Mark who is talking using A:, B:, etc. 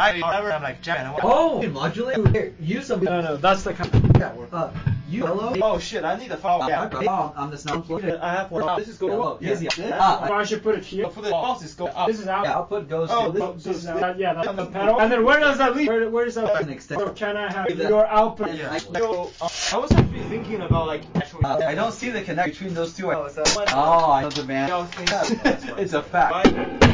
A: I'm like, Jack.
B: Oh, you can modulate. Here, use some.
C: No, that's the kind.
B: You hello.
A: Oh shit, I need to follow.
B: I'm the sound.
A: I have one. This is good.
B: Easy.
C: I should put it here.
A: For the boss is go up.
C: This is out.
B: Yeah, output goes
C: This is out. Yeah, that's on the pedal. And then where does that lead? Where does that? So can I have your output?
A: Yeah. So, I was actually thinking about like actually.
B: I don't see the connection between those two. Oh, I know the man. It's a fact.